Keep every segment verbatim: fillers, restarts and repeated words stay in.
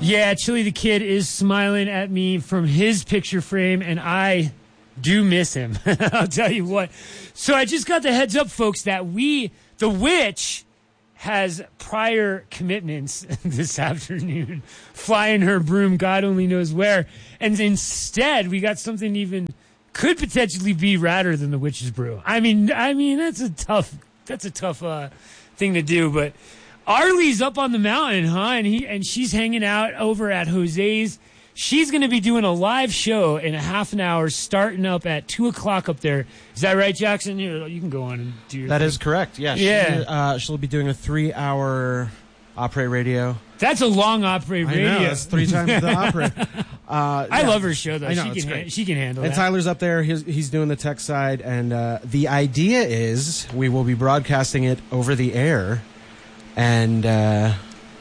Yeah, Chili the Kid is smiling at me from his picture frame, and I do miss him. I'll tell you what. So I just got the heads up, folks, that we, the witch, has prior commitments this afternoon, flying her broom God only knows where. And instead, we got something even could potentially be radder than the witch's brew. I mean, I mean that's a tough, that's a tough uh, thing to do, but Arlie's up on the mountain, huh? And he and she's hanging out over at Jose's. She's going to be doing a live show in a half an hour, starting up at two o'clock up there. Is that right, Jackson? You, you can go on and do your That thing. is correct. Yeah. Yeah. She, uh, she'll be doing a three-hour opera radio. That's a long opera radio. I know. That's three times the opera. Uh, I yeah. love her show though. I know, she it's can great. ha- she can handle And that. Tyler's up there. He's, he's doing the tech side, and uh, the idea is we will be broadcasting it over the air. And uh,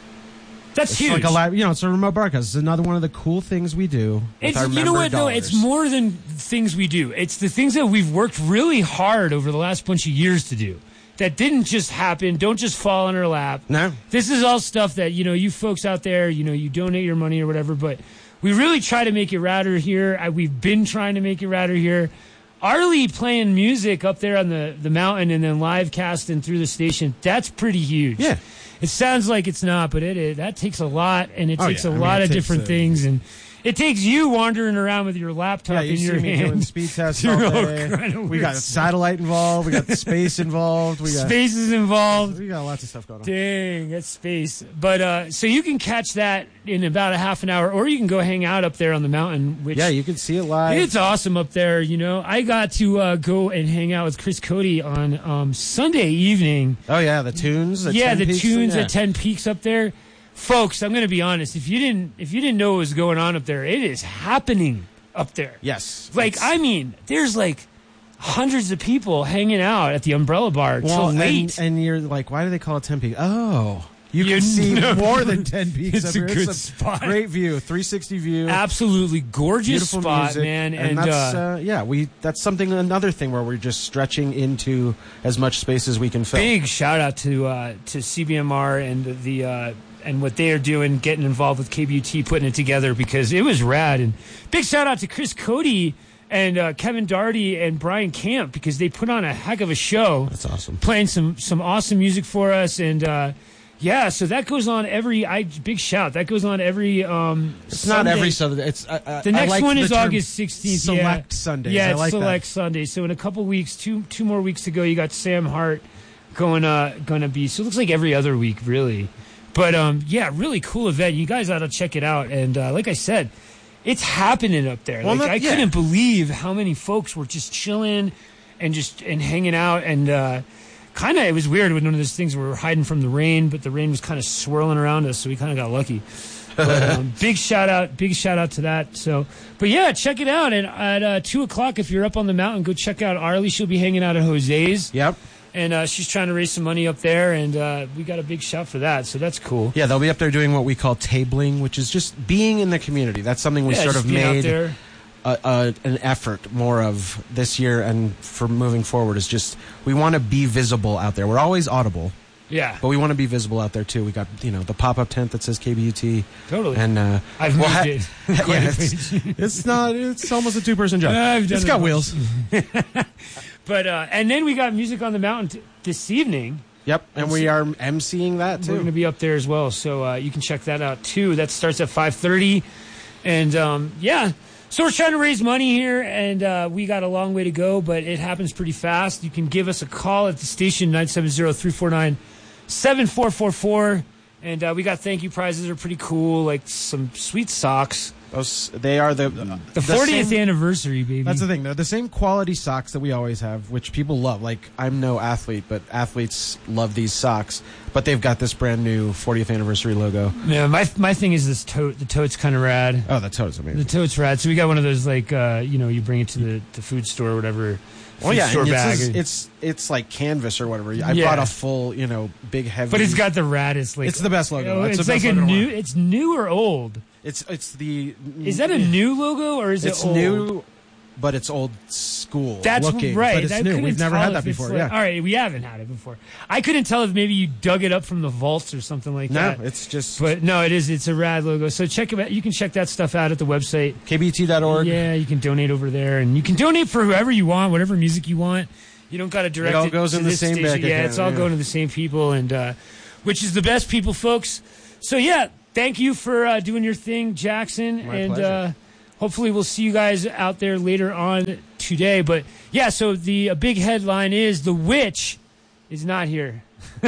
That's it's huge. like a live, you know, it's a remote broadcast. It's another one of the cool things we do. With It's, our you know member what, though? dollars. It's more than things we do. It's the things that we've worked really hard over the last bunch of years to do that didn't just happen. Don't just fall in our lap. No. This is all stuff that, you know, you folks out there, you know, you donate your money or whatever, but we really try to make it radder here. I, we've been trying to make it radder here. Arlie playing music up there on the, the mountain and then live casting through the station, that's pretty huge. Yeah. It sounds like it's not, but it is. That takes a lot, and it Oh, takes yeah. a I mean, lot it of takes different a- things, and it takes you wandering around with your laptop Yeah, you in see your me hand. doing speed tests Through all all day. kind of We weird got stuff. satellite involved. We got the space involved. We got Space is involved. we got lots of stuff going on. Dang, that's space. But uh, so you can catch that in about a half an hour, or you can go hang out up there on the mountain. Which Yeah, you can see it live. it's awesome up there. You know, I got to uh, go and hang out with Chris Cody on um, Sunday evening. Oh yeah, the tunes. At yeah, ten the Peaks, tunes yeah. at Ten Peaks up there, folks. I'm going to be honest. If you didn't, if you didn't know what was going on up there, it is happening up there. Yes, Like it's- I mean, there's like hundreds of people hanging out at the Umbrella Bar well, till late. and, and you're like, why do they call it Ten Peaks? Oh, you, You can see know. more than Ten Peaks. It's up a here. good a spot. Great view, three sixty view. Absolutely gorgeous Beautiful spot, music, man. and, And, that's uh, uh, yeah, we that's something another thing where we're just stretching into as much space as we can fill. big shout out to uh, to C B M R and the uh, and what they are doing, getting involved with K B U T, putting it together because it was rad. And big shout out to Chris Cody and uh, Kevin Darty and Brian Camp because they put on a heck of a show. That's awesome. Playing some some awesome music for us, and uh, yeah, so that goes on every. I big shout that goes on every. Um, It's not every Sunday. It's uh, uh, The I next like one the is term August sixteenth. Select yeah. Sundays. Yeah, I it's like select that. Sunday. So in a couple weeks, two two more weeks to go, you got Sam Hart going uh going to be. So it looks like every other week, really. But um, yeah, really cool event. You guys ought to check it out. And uh, like I said, it's happening up there. Well, like not- I yeah. couldn't believe how many folks were just chilling and just and hanging out and. uh Kind of, it was weird when one of those things where we were hiding from the rain, but the rain was kind of swirling around us, so we kind of got lucky. But, um, big shout out, big shout out to that. So, but yeah, check it out. And at uh, two o'clock, if you're up on the mountain, go check out Arlie. She'll be hanging out at Jose's, Yep. and uh, she's trying to raise some money up there, and uh, we got a big shout for that. So that's cool. Yeah, they'll be up there doing what we call tabling, which is just being in the community. That's something we Yeah, sort just of being out made there. a, a, an effort more of this year and for moving forward is just we want to be visible out there. We're always audible, Yeah, but we want to be visible out there too. We got you know the pop up tent that says K B U T, totally. and uh, I've well, moved ha- it. Quite yeah, a it's, bit. it's not. It's almost a two person job. I've done It's it got once. wheels. But uh, and then we got music on the mountain t- this evening. Yep, and we are emceeing that We're too. going to be up there as well, so uh, you can check that out too. That starts at five thirty, and um, yeah, so we're trying to raise money here, and uh, we got a long way to go, but it happens pretty fast. You can give us a call at the station nine seven zero, three four nine, seven four four four, and uh, we got thank you prizes. Are pretty cool, like some sweet socks. Those, they are the The fortieth same- anniversary, baby. That's the thing. They're the same quality socks that we always have, which people love. Like, I'm no athlete, but athletes love these socks. But they've got this brand new fortieth anniversary logo. Yeah, my my thing is this tote. The tote's kind of rad. Oh, the tote is amazing. The tote's rad. So we got one of those, like, uh, you know, you bring it to the, the food store or whatever. Oh food yeah, store and bag. it's, it's it's like canvas or whatever. I Yeah. bought a full, you know, big heavy. But it's got the raddest, like, It's the best logo. you know, It's it's the like best a logo new. one. It's new or old? It's it's the. Is that a new logo or is It's it old? new. but it's old school That's looking. right. But it's I new. couldn't We've never tell had that if it's before. like- yeah. All right, we haven't had it before. I couldn't tell if maybe you dug it up from the vaults or something like No, that. it's just But no, it is. It's a rad logo. So check it out. You can check that stuff out at the website. K B T dot org. Yeah, you can donate over there, and you can donate for whoever you want, whatever music you want. You don't got to direct It all it goes to in the this same station. bank Yeah, account, it's all yeah. going to the same people, and uh, which is the best people, folks. So yeah, thank you for uh, doing your thing, Jackson, My and pleasure. uh, hopefully we'll see you guys out there later on today. But yeah, so the a big headline is The Witch is not here.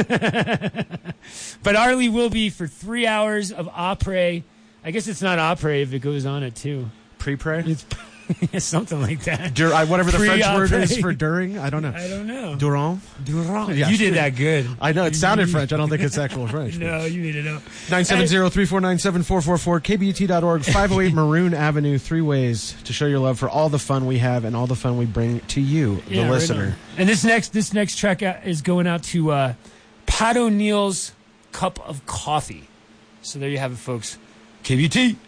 But Arlie will be for three hours of opera. I guess it's not opera if it goes on at two. Pre-pray? It's something like that. Dur- I- whatever the French word Pre-opera. is for during. I don't know. I don't know. Durant? Durand. Yeah, you sure. did that good. I know. It sounded French. I don't think it's actual French. No, you need to know. nine seven zero, three four nine, seven four four four, K B T dot org, five oh eight Maroon Avenue. Three ways to show your love for all the fun we have and all the fun we bring to you, the Yeah, right listener. on. And this next this next track out is going out to uh, Pat O'Neill's Cup of Coffee. So there you have it, folks. K B T.